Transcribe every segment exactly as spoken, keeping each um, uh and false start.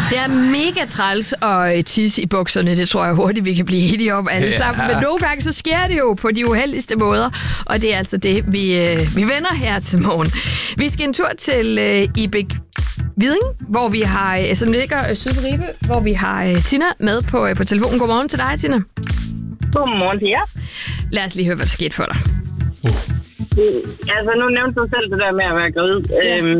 Det er mega træls at tisse i bukserne. Det tror jeg hurtigt, vi kan blive enige om alle ja. sammen. Men nogle gange så sker det jo på de uheldigste måder. Og det er altså det, vi, øh, vi vender her til morgen. Vi skal en tur til øh, Ibæk Viding, hvor vi har, øh, som ligger øh, syd for Ribe, hvor vi har øh, Tina med på, øh, på telefonen. Godmorgen til dig, Tina. Godmorgen til jer. Lad os lige høre, hvad der skete for dig. Uh. Altså, nu nævnte du selv det der med at være gravid. Ja. Øhm,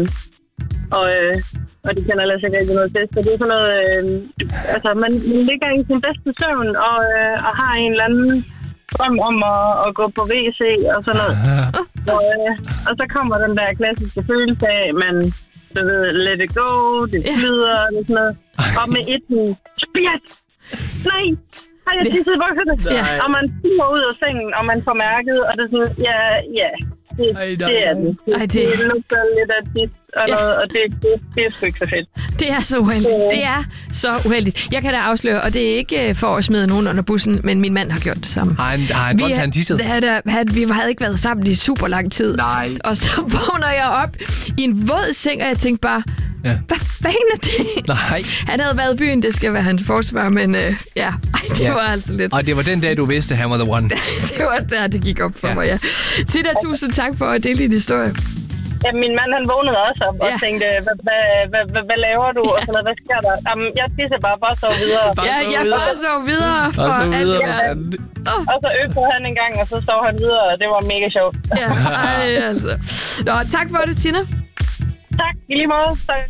og, øh, og det kender jeg sikkert ikke noget til. Så det er sådan noget... Øh, altså, man, man ligger i sin bedste søvn og, øh, og har en eller anden drøm om at, at gå på W C og sådan noget. og, øh, og så kommer den der klassiske følelse af, man... Du ved, let it go, det flyder og sådan noget. Og med et spjat! Nej! Har jeg tisset i bukserne? Ja. Og man stiger ud af sengen, og man får mærket, og det er sådan, ja, ja, det, Ej, nej, det er det. Det, Ej, det... det lugter lidt af tis og ja. noget, og det, det, det er sgu ikke så fedt. Det er så uheldigt. Det er så uheldigt. Jeg kan da afsløre, og det er ikke for at smide nogen under bussen, men min mand har gjort det samme. Har han, har han drømt, han tisset? Vi havde ikke været sammen i super lang tid. Nej. Og så vågner jeg op i en våd seng, og jeg tænkte bare, ja. Hvad fanden er det? Nej. Han havde været i byen, det skal være hans forsvar, men øh, ja, Ej, det ja. var altså lidt... Og det var den dag, du vidste, han var the one. Det var der, det gik op for ja. mig, ja. Tina, tusind tak for at dele din historie. Ja, min mand, han vågnede også op og ja. tænkte, hvad, hvad, hvad, hvad, hvad laver du? Ja. Og sådan noget, hvad sker der? Jamen, jeg tisser bare, bare sove videre. Bare ja, jeg bare sove videre. For bare sove videre. Ja. Oh. Og så øvede han en gang, og så sov han videre, og det var mega sjovt. Ja, ej, altså. Nå, tak for det, Tina. Tak, i lige måde. Tak.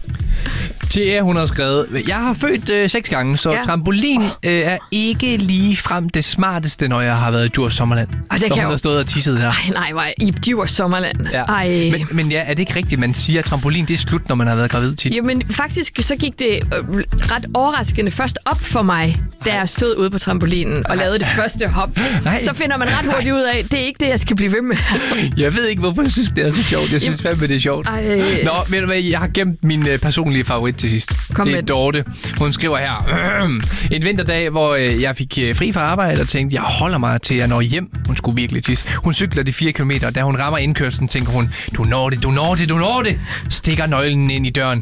Tia, hun har skrevet, jeg har født øh, seks gange, så ja. trampolin øh, er ikke lige frem det smarteste, når jeg har været i Djurs Sommerland. Og det så kan hun jo... har stået og tisset her. Ej, nej, var i Djurs Sommerland. Ja. Ej. Men, men ja, er det ikke rigtigt, man siger, at trampolin det er slut, når man har været gravid tit? Jo, men faktisk så gik det øh, ret overraskende først op for mig, da jeg stod ude på trampolinen og lavede det første hop. Nej. Så finder man ret hurtigt ud af, det er ikke det, jeg skal blive ved med. Jeg ved ikke, hvorfor jeg synes, det er så sjovt. Jeg synes fandme, det er sjovt. Ej. Nå, men jeg har gemt min øh, personlige favorit til sidst. Kom det er Dorte. Hun skriver her, en vinterdag, hvor jeg fik fri fra arbejde og tænkte, jeg holder mig til at nå hjem. Hun skulle virkelig tisse. Hun cykler de fire kilometer, og da hun rammer indkørslen, tænker hun, du når det, du når det, du når det. Stikker nøglen ind i døren.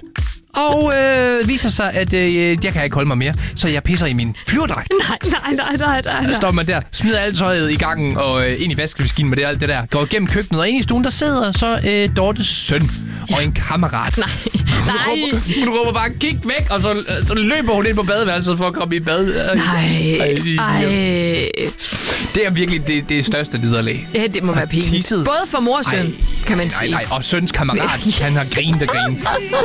Og øh, viser sig, at øh, jeg kan ikke holde mig mere, så jeg pisser i min flyverdragt. Nej, nej, nej, nej, nej. Så står man der, smider alt tøjet i gangen og øh, ind i vaskemaskinen med det alt det der. Går gennem køkkenet, og ind i stuen, der sidder så øh, Dortes søn ja. og en kammerat. Nej, hun nej. Råber, hun råber bare, kig væk, og så, så løber hun ind på badeværelset for at komme i bad. Nej, ej. Det er virkelig det, det største liderlag. Ja, det må være pinligt. Både for mor og søn, ej, kan man sige. Nej, nej, og søns kammerat, han har grinet og grinet.